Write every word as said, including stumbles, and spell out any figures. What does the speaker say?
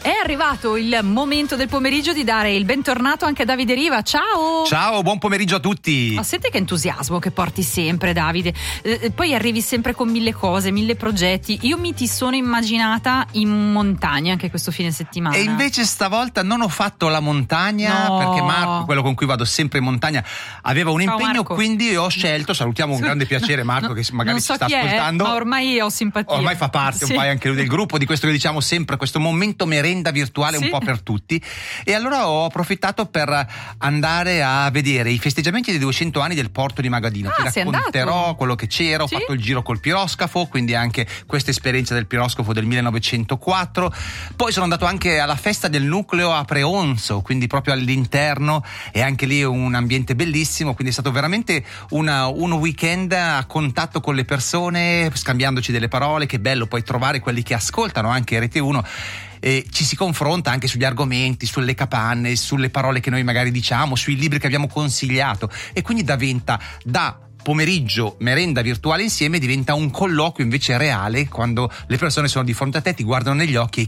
È arrivato il momento del pomeriggio di dare il bentornato anche a Davide Riva. Ciao! Ciao, buon pomeriggio a tutti! Ma senti che entusiasmo che porti sempre, Davide. Eh, poi arrivi sempre con mille cose, mille progetti. Io mi ti sono immaginata in montagna anche questo fine settimana. E invece stavolta non ho fatto la montagna, no. perché Marco, quello con cui vado sempre in montagna, aveva un Ciao, impegno, Marco. Quindi ho scelto, salutiamo con grande piacere Marco no, che magari so ci sta chi ascoltando. È, ma ormai ho simpatia. Ormai fa parte sì. un po' anche lui del gruppo, di questo che diciamo sempre, questo momento merenda virtuale sì. un po' per tutti. E allora ho approfittato per andare a vedere i festeggiamenti dei duecento anni del porto di Magadino. Ah, ti racconterò quello che c'era, ho sì? fatto il giro col piroscafo, quindi anche questa esperienza del piroscafo del millenovecentoquattro. Poi sono andato anche alla festa del nucleo a Preonzo, quindi proprio all'interno, e anche lì un ambiente bellissimo, quindi è stato veramente una, un weekend a contatto con le persone, scambiandoci delle parole. Che bello poi trovare quelli che ascoltano anche Rete uno. E ci si confronta anche sugli argomenti, sulle capanne, sulle parole che noi magari diciamo, sui libri che abbiamo consigliato, e quindi diventa da pomeriggio merenda virtuale insieme diventa un colloquio invece reale, quando le persone sono di fronte a te, ti guardano negli occhi